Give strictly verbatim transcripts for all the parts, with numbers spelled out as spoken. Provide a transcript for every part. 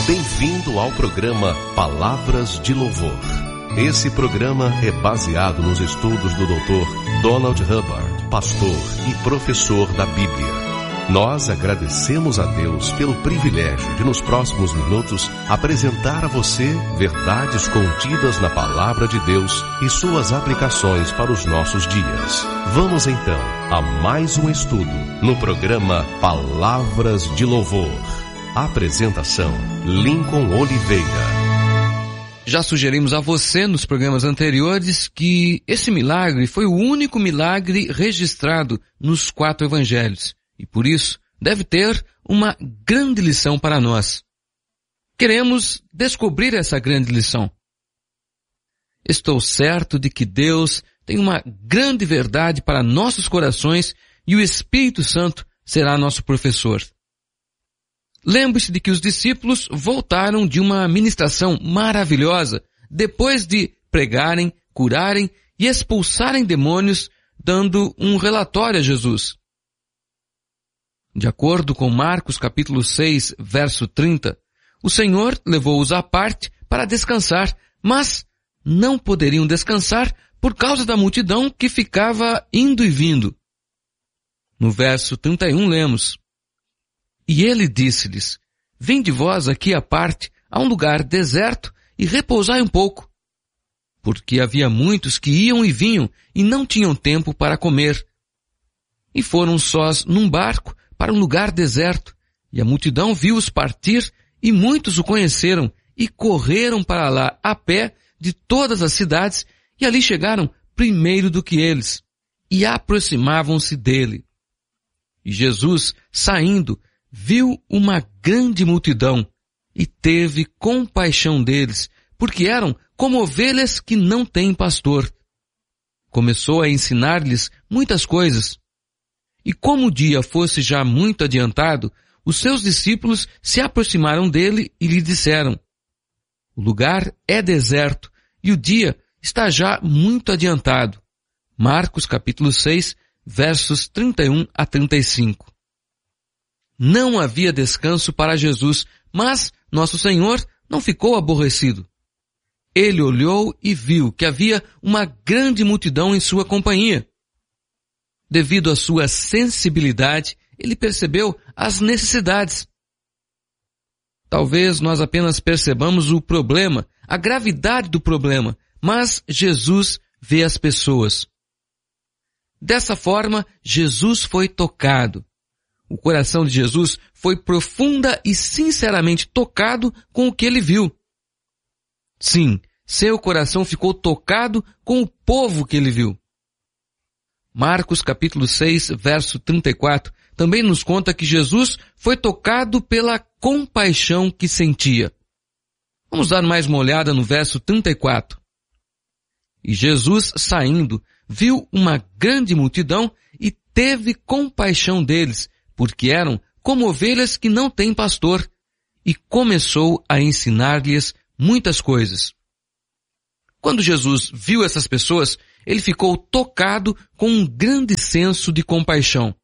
Bem-vindo ao programa Palavras de Louvor. Esse programa é baseado nos estudos do doutor Donald Hubbard, pastor e professor da Bíblia. Nós agradecemos a Deus pelo privilégio de, nos próximos minutos, apresentar a você verdades contidas na Palavra de Deus e suas aplicações para os nossos dias. Vamos então a mais um estudo no programa Palavras de Louvor. Apresentação: Lincoln Oliveira. Já sugerimos a você nos programas anteriores que esse milagre foi o único milagre registrado nos quatro evangelhos e por isso deve ter uma grande lição para nós. Queremos descobrir essa grande lição. Estou certo de que Deus tem uma grande verdade para nossos corações e o Espírito Santo será nosso professor. Lembre-se de que os discípulos voltaram de uma ministração maravilhosa depois de pregarem, curarem e expulsarem demônios, dando um relatório a Jesus. De acordo com Marcos capítulo seis, verso trinta, o Senhor levou-os à parte para descansar, mas não poderiam descansar por causa da multidão que ficava indo e vindo. No verso trinta e um lemos: E ele disse-lhes: Vinde vós aqui à parte, a um lugar deserto, e repousai um pouco. Porque havia muitos que iam e vinham, e não tinham tempo para comer. E foram sós num barco para um lugar deserto, e a multidão viu-os partir, e muitos o conheceram, e correram para lá a pé de todas as cidades, e ali chegaram primeiro do que eles, e aproximavam-se dele. E Jesus, saindo, viu uma grande multidão e teve compaixão deles, porque eram como ovelhas que não têm pastor. Começou a ensinar-lhes muitas coisas. E como o dia fosse já muito adiantado, os seus discípulos se aproximaram dele e lhe disseram: O lugar é deserto e o dia está já muito adiantado. Marcos capítulo seis, versos trinta e um a trinta e cinco. Não havia descanso para Jesus, mas nosso Senhor não ficou aborrecido. Ele olhou e viu que havia uma grande multidão em sua companhia. Devido à sua sensibilidade, ele percebeu as necessidades. Talvez nós apenas percebamos o problema, a gravidade do problema, mas Jesus vê as pessoas. Dessa forma, Jesus foi tocado. O coração de Jesus foi profunda e sinceramente tocado com o que ele viu. Sim, seu coração ficou tocado com o povo que ele viu. Marcos capítulo seis, verso trinta e quatro, também nos conta que Jesus foi tocado pela compaixão que sentia. Vamos dar mais uma olhada no verso trinta e quatro. E Jesus, saindo, viu uma grande multidão e teve compaixão deles, porque eram como ovelhas que não têm pastor, e começou a ensinar-lhes muitas coisas. Quando Jesus viu essas pessoas, ele ficou tocado com um grande senso de compaixão.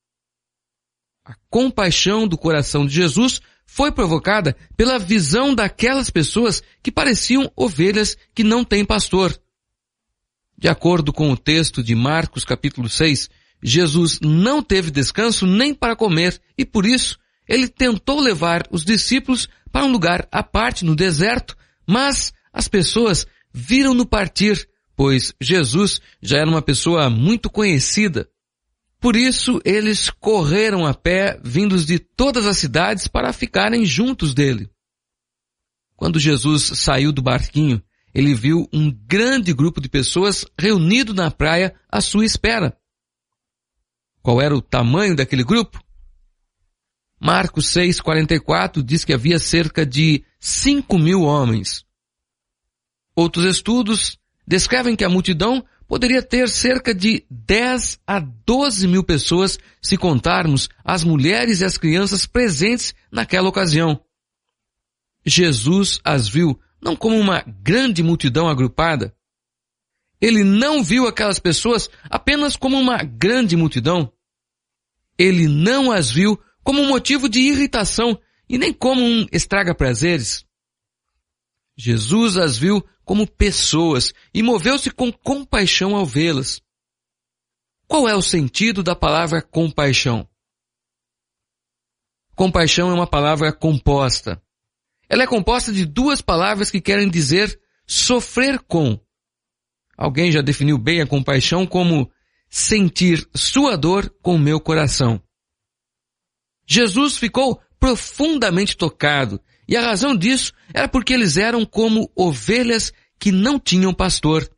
A compaixão do coração de Jesus foi provocada pela visão daquelas pessoas que pareciam ovelhas que não têm pastor. De acordo com o texto de Marcos capítulo seis, Jesus não teve descanso nem para comer e por isso ele tentou levar os discípulos para um lugar à parte no deserto, mas as pessoas viram-no partir, pois Jesus já era uma pessoa muito conhecida. Por isso, eles correram a pé, vindos de todas as cidades, para ficarem juntos dele. Quando Jesus saiu do barquinho, ele viu um grande grupo de pessoas reunido na praia à sua espera. Qual era o tamanho daquele grupo? Marcos seis, quarenta e quatro diz que havia cerca de cinco mil homens. Outros estudos descrevem que a multidão poderia ter cerca de dez a doze mil pessoas se contarmos as mulheres e as crianças presentes naquela ocasião. Jesus as viu não como uma grande multidão agrupada. Ele não viu aquelas pessoas apenas como uma grande multidão. Ele não as viu como um motivo de irritação e nem como um estraga-prazeres. Jesus as viu como pessoas e moveu-se com compaixão ao vê-las. Qual é o sentido da palavra compaixão? Compaixão é uma palavra composta. Ela é composta de duas palavras que querem dizer sofrer com. Alguém já definiu bem a compaixão como sentir sua dor com o meu coração. Jesus ficou profundamente tocado, e a razão disso era porque eles eram como ovelhas que não tinham pastor.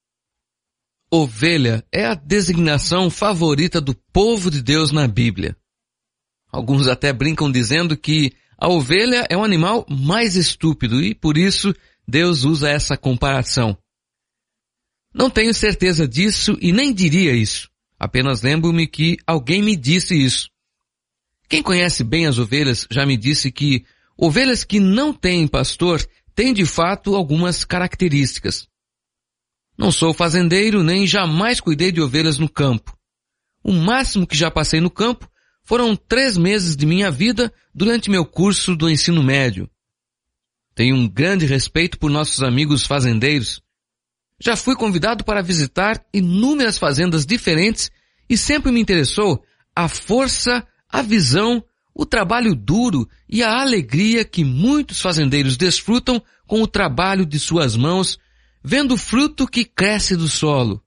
Ovelha é a designação favorita do povo de Deus na Bíblia. Alguns até brincam dizendo que a ovelha é o animal mais estúpido e, por isso, Deus usa essa comparação. Não tenho certeza disso e nem diria isso. Apenas lembro-me que alguém me disse isso. Quem conhece bem as ovelhas já me disse que ovelhas que não têm pastor têm de fato algumas características. Não sou fazendeiro nem jamais cuidei de ovelhas no campo. O máximo que já passei no campo foram três meses de minha vida durante meu curso do ensino médio. Tenho um grande respeito por nossos amigos fazendeiros. Já fui convidado para visitar inúmeras fazendas diferentes e sempre me interessou a força, a visão, o trabalho duro e a alegria que muitos fazendeiros desfrutam com o trabalho de suas mãos, vendo o fruto que cresce do solo.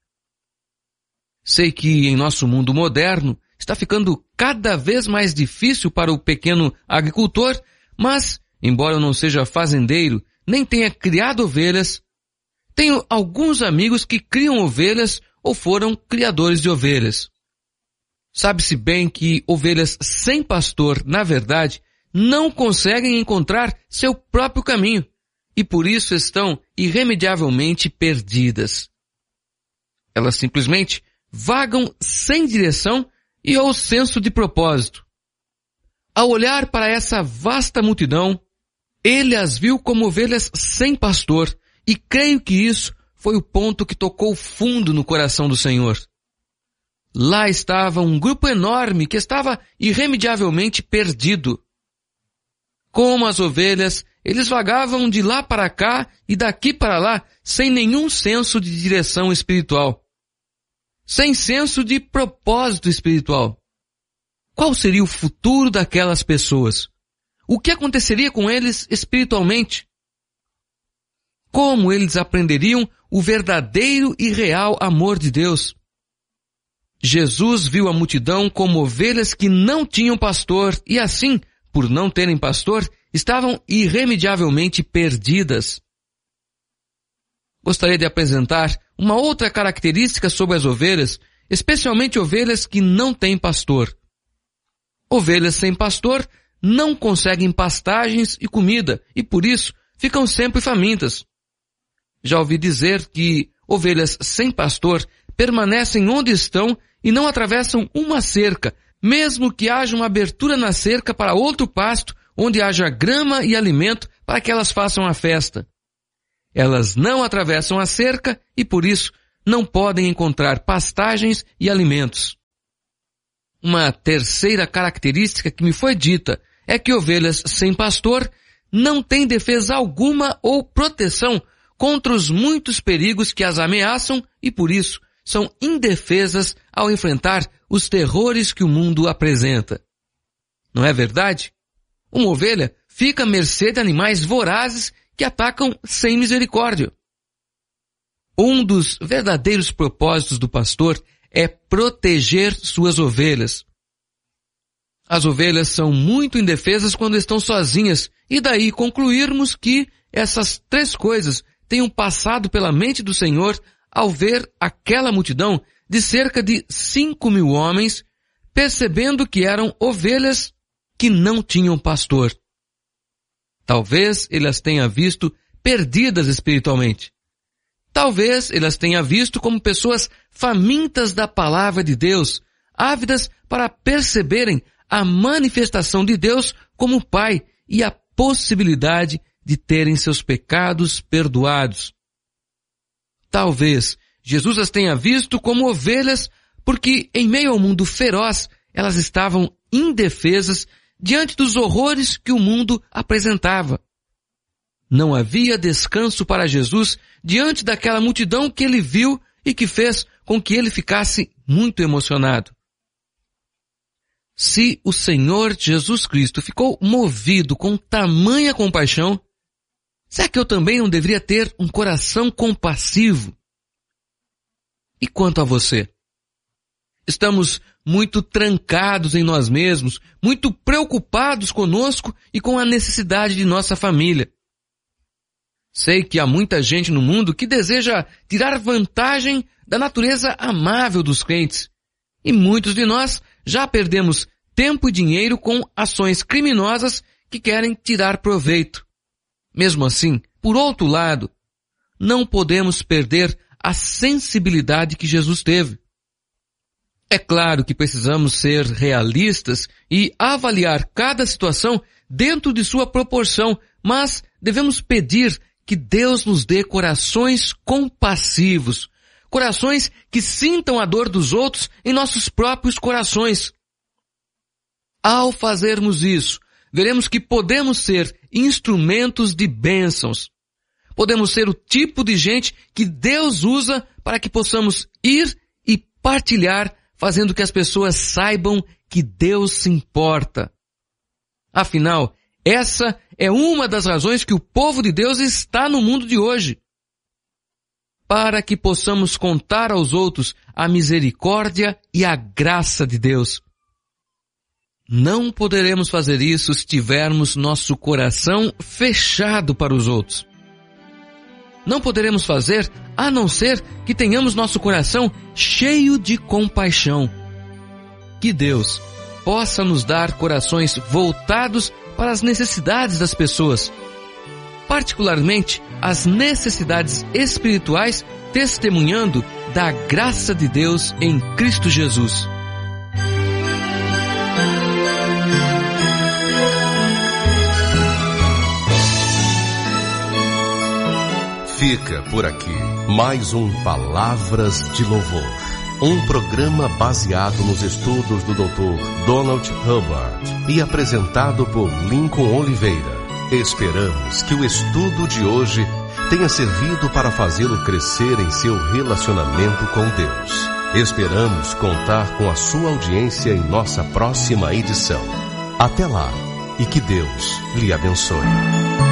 Sei que em nosso mundo moderno está ficando cada vez mais difícil para o pequeno agricultor, mas, embora eu não seja fazendeiro, nem tenha criado ovelhas, tenho alguns amigos que criam ovelhas ou foram criadores de ovelhas. Sabe-se bem que ovelhas sem pastor, na verdade, não conseguem encontrar seu próprio caminho e por isso estão irremediavelmente perdidas. Elas simplesmente vagam sem direção e ou senso de propósito. Ao olhar para essa vasta multidão, ele as viu como ovelhas sem pastor e creio que isso foi o ponto que tocou fundo no coração do Senhor. Lá estava um grupo enorme que estava irremediavelmente perdido. Como as ovelhas, eles vagavam de lá para cá e daqui para lá sem nenhum senso de direção espiritual. Sem senso de propósito espiritual. Qual seria o futuro daquelas pessoas? O que aconteceria com eles espiritualmente? Como eles aprenderiam o verdadeiro e real amor de Deus? Jesus viu a multidão como ovelhas que não tinham pastor e assim, por não terem pastor, estavam irremediavelmente perdidas. Gostaria de apresentar uma outra característica sobre as ovelhas, especialmente ovelhas que não têm pastor. Ovelhas sem pastor não conseguem pastagens e comida e por isso ficam sempre famintas. Já ouvi dizer que ovelhas sem pastor permanecem onde estão e não atravessam uma cerca, mesmo que haja uma abertura na cerca para outro pasto, onde haja grama e alimento para que elas façam a festa. Elas não atravessam a cerca e, por isso, não podem encontrar pastagens e alimentos. Uma terceira característica que me foi dita é que ovelhas sem pastor não têm defesa alguma ou proteção contra os muitos perigos que as ameaçam e, por isso, são indefesas ao enfrentar os terrores que o mundo apresenta. Não é verdade? Uma ovelha fica à mercê de animais vorazes que atacam sem misericórdia. Um dos verdadeiros propósitos do pastor é proteger suas ovelhas. As ovelhas são muito indefesas quando estão sozinhas, e daí concluirmos que essas três coisas tenham passado pela mente do Senhor ao ver aquela multidão de cerca de cinco mil homens, percebendo que eram ovelhas que não tinham pastor. Talvez ele as tenha visto perdidas espiritualmente. Talvez ele as tenha visto como pessoas famintas da palavra de Deus, ávidas para perceberem a manifestação de Deus como Pai e a possibilidade de terem seus pecados perdoados. Talvez Jesus as tenha visto como ovelhas porque, em meio ao mundo feroz, elas estavam indefesas diante dos horrores que o mundo apresentava. Não havia descanso para Jesus diante daquela multidão que ele viu e que fez com que ele ficasse muito emocionado. Se o Senhor Jesus Cristo ficou movido com tamanha compaixão, será que eu também não deveria ter um coração compassivo? E quanto a você? Estamos muito trancados em nós mesmos, muito preocupados conosco e com a necessidade de nossa família. Sei que há muita gente no mundo que deseja tirar vantagem da natureza amável dos crentes. E muitos de nós já perdemos tempo e dinheiro com ações criminosas que querem tirar proveito. Mesmo assim, por outro lado, não podemos perder a sensibilidade que Jesus teve. É claro que precisamos ser realistas e avaliar cada situação dentro de sua proporção, mas devemos pedir que Deus nos dê corações compassivos, corações que sintam a dor dos outros em nossos próprios corações. Ao fazermos isso, veremos que podemos ser instrumentos de bênçãos. Podemos ser o tipo de gente que Deus usa para que possamos ir e partilhar, fazendo que as pessoas saibam que Deus se importa. Afinal, essa é uma das razões que o povo de Deus está no mundo de hoje. Para que possamos contar aos outros a misericórdia e a graça de Deus. Não poderemos fazer isso se tivermos nosso coração fechado para os outros. Não poderemos fazer a não ser que tenhamos nosso coração cheio de compaixão. Que Deus possa nos dar corações voltados para as necessidades das pessoas, particularmente as necessidades espirituais, testemunhando da graça de Deus em Cristo Jesus. Fica por aqui mais um Palavras de Louvor, um programa baseado nos estudos do doutor Donald Hubbard e apresentado por Lincoln Oliveira. Esperamos que o estudo de hoje tenha servido para fazê-lo crescer em seu relacionamento com Deus. Esperamos contar com a sua audiência em nossa próxima edição. Até lá e que Deus lhe abençoe.